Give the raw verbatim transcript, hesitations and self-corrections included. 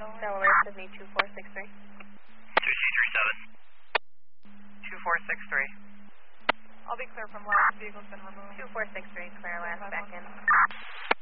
Delaware, Sydney two four six three. two two three seven. two four six three. I'll be clear from last. Vehicle's been removed. two four six three, clear last, back in.